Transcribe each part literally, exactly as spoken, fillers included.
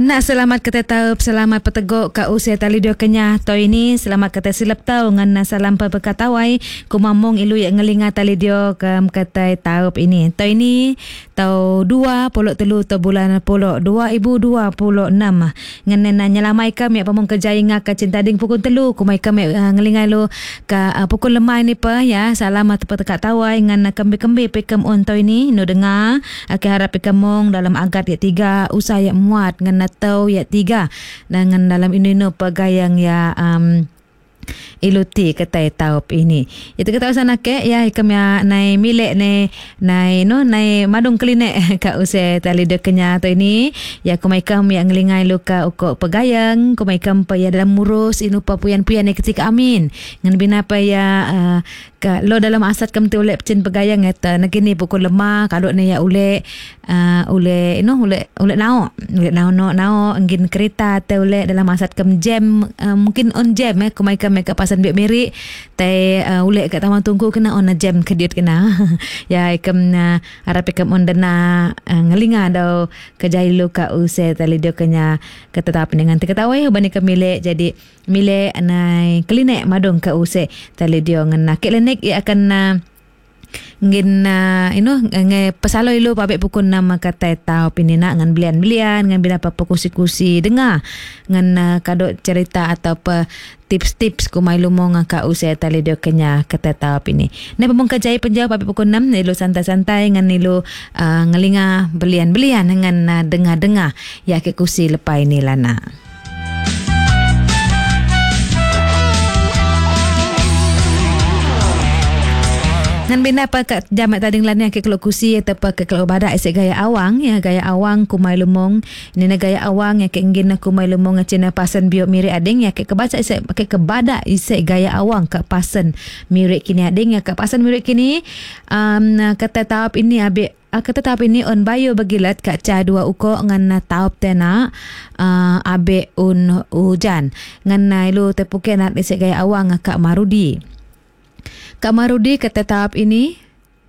Nak selamat kata tahu, selamat peteguk ke usia talidio kenyah to ini. Selamat kata silap tahu ngan salam pepekatawai kumamong ilu yang ngelinga talidio ke kata tahu ini. To ini tahun dua puluh telu to bulan puluh dua ribu dua puluh enam. Ngan nyelamai kami pamong kerja ingat ke cinta ding pukul telu kumai kami uh, ngelinga lu ke uh, pukul lemai ni pa ya. Selamat pepekatawai ngan kembi-kembi pikam on to ini no dengar akan harap pikamong dalam agat ya tiga usah ya muat ngan atau ya tiga dengan dalam ini no pegayang ya um, iluti kata taup ini. Itu kata sana ke ya kami nai milik nai nai no nai madung klinik ka use tali dekenya to ini ya kumai kam yang ngelingai luka uko pegayang kumai kam pa ya dalam murus inu pa puyan-puyan ketika amin ngan bina pa ya uh, ka lo dalam asat kam tu ulek pecin pegayang eta nakini pukul lemah kadok ne ya ulek uh, ulek inu ulek ulek nao ulek nao no nao ngin kereta te ulek dalam asat kam jam uh, mungkin on jam eh kumai kam ke pasan biak meri tai uh, ulek kat taman tunggu kena on jam kediut kena ya ikam uh, harap ikam on dana uh, ngelinga dau kejai lu ka use tali dio kenya ketetapan dengan teketawai bani ke milik jadi milik nai klinik madung ka use tali dio ngena klinik ia akan uh, ngin uh, ino nge pasalo ilu pabek pukul enam kata tau pinina ngan belian-belian ngan bila apa kusi-kusi dengar ngan uh, kado cerita atau apa tips-tips kumai lumong ka usai tali dio kenya kata tau pini. Ne pemong kajai penjau pabek pukul enam nilu santai-santai ngan nilu uh, ngelinga belian-belian ngan uh, dengar-dengar ya ke kusi lepai ni lana. Ngan bina apa kat jamat tading lan yang ke kelok kusi atau apa ke kelok badak esek gaya awang ya gaya awang kumai lumong ini na gaya awang yang ke ingin kumai lumong ngacina pasan biok mirip ading ya ke kebaca esek ke kebadak esek gaya awang ke pasan mirip kini ading ya ke pasan mirip kini um, kata tahap ini abe kata tahap ini on bayo bagilat kak ca dua uko ngan tahap tena uh, abe un hujan ngan ilu tepuke nak esek gaya awang kak Marudi. Kak Marudi kata tahap ini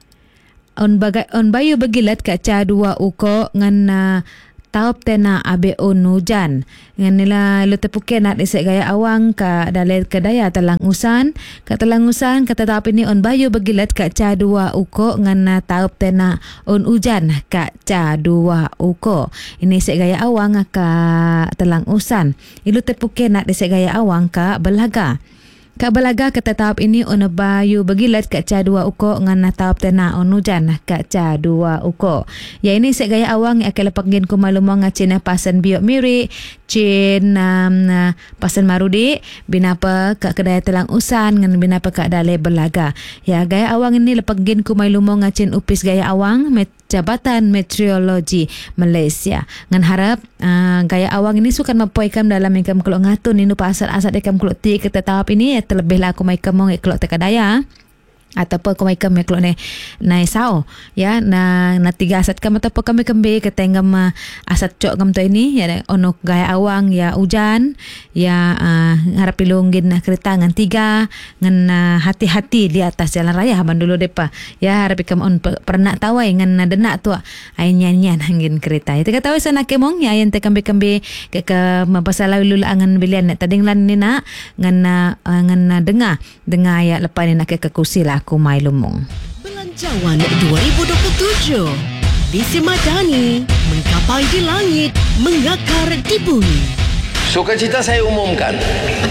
on bagai on bayu bagilat kak ca dua uko ngan uh, tahap tena abe on hujan ngan nila lu tepuke nak isek gaya awang ka dalai kedaya telangusan ka telangusan kata tahap ini on bayu bagilat kak ca dua uko ngan uh, tahap tena on hujan kak ca dua uko ini isek gaya awang ka telangusan ilu tepuke nak isek gaya awang ka Belaga. Kak Belaga kata tahap ini on bayu bagilat kak ca dua uko ngan tahap tena on hujan kak ca dua uko. Ya ini sek gaya awang yang akan lepangin ku malumong ngacina pasan biok miri cin um, pasan Marudi binapa kak kedai telang usan ngan binapa kak dalai Belaga. Ya gaya awang ini lepangin ku malumong ngacin upis gaya awang met Jabatan Meteorologi Malaysia. Ngan harap uh, gaya awang ini sukan mapoikam dalam ikam kelok ngatun inu pasal-asal ikam kelok ti kata tahap ini ya terlebih lah aku mai kamong kelok tekadaya ataupun kami kami kelok ne nai sao ya na na tiga asat kam ataupun kami kembe ketenggam uh, asat cok kam to ini ya ono gaya awang ya hujan ya uh, harap pilunggin uh, kereta ngan tiga ngan uh, hati-hati di atas jalan raya haban dulu depa ya harap ikam on pernah tawai ngan uh, denak tu ai nyanyian hangin kereta itu kata wis nak kemong ya yen te kembe-kembe ke ke mapasalau lula angan bilian nak tading lan ni nak ngan uh, ngan uh, dengar dengar ya lepas ni nak ke kursi lah aku mai lumong. Belanjawan dua ribu dua puluh tujuh di Semadani mengkapai di langit, mengakar di bumi. Sukacita saya umumkan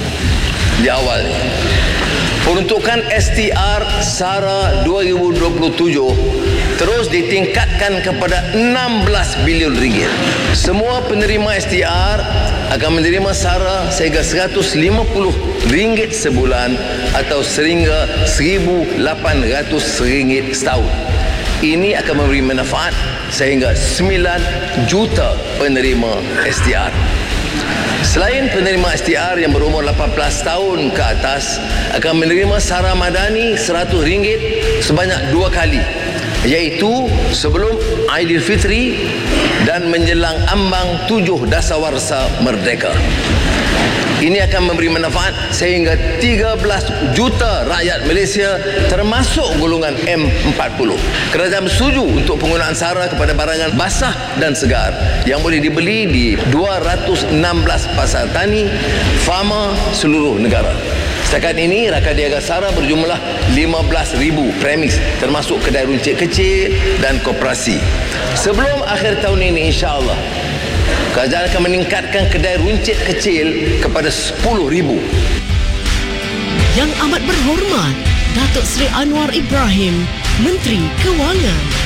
di awal peruntukan S T R SARA dua ribu dua puluh tujuh terus ditingkatkan kepada enam belas bilion ringgit. Semua penerima S T R akan menerima SARA sehingga seratus lima puluh ringgit sebulan atau sehingga seribu lapan ratus ringgit setahun. Ini akan memberi manfaat sehingga sembilan juta penerima S T R. Selain penerima S T R yang berumur lapan belas tahun ke atas akan menerima SARA Madani seratus ringgit sebanyak dua kali iaitu sebelum Aidilfitri dan menjelang ambang tujuh dasawarsa merdeka. Ini akan memberi manfaat sehingga tiga belas juta rakyat Malaysia termasuk golongan M empat puluh. Kerajaan bersetuju untuk penggunaan SARA kepada barangan basah dan segar yang boleh dibeli di dua ratus enam belas pasar tani farma seluruh negara. Setakat ini Rakadiaga SARA berjumlah lima belas ribu premis termasuk kedai runcit kecil dan koperasi. Sebelum akhir tahun ini insya-Allah kerajaan akan meningkatkan kedai runcit kecil kepada sepuluh ribu. Yang amat berhormat Datuk Seri Anwar Ibrahim, Menteri Kewangan.